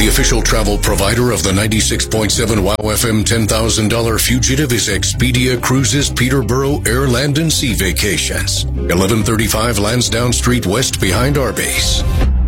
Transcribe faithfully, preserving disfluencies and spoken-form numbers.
The official travel provider of the ninety-six point seven WOW F M ten thousand dollars fugitive is Expedia Cruises Peterborough Air, Land and Sea Vacations. eleven thirty-five Lansdowne Street West behind Arby's.